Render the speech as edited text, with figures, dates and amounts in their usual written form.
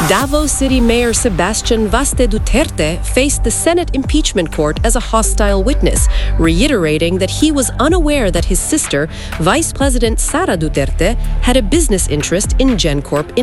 Davao City Mayor Sebastian Vaste Duterte faced the Senate impeachment court as a hostile witness, reiterating that he was unaware that his sister, Vice President Sara Duterte, had a business interest in GenCorp